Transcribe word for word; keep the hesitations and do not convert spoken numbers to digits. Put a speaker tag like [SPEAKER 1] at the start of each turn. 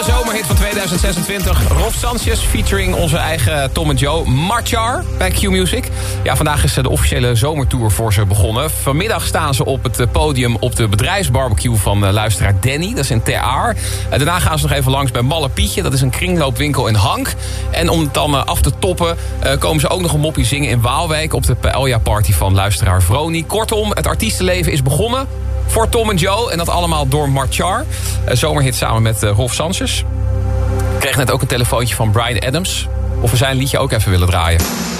[SPEAKER 1] Zomerhit van tweeduizend zesentwintig. Rolf Sanchez featuring onze eigen Tom en Joe. Marchar bij Q-Music. Ja, vandaag is de officiële zomertour voor ze begonnen. Vanmiddag staan ze op het podium op de bedrijfsbarbecue van luisteraar Danny. Dat is in Ter Aar. Daarna gaan ze nog even langs bij Malle Pietje. Dat is een kringloopwinkel in Hank. En om het dan af te toppen komen ze ook nog een moppie zingen in Waalwijk op de Paella Party van luisteraar Vroni. Kortom, het artiestenleven is begonnen voor Tom en Joe. En dat allemaal door Marchar. Zomerhit samen met Rolf Sanchez. Ik kreeg net ook een telefoontje van Bryan Adams. Of we zijn liedje ook even willen draaien.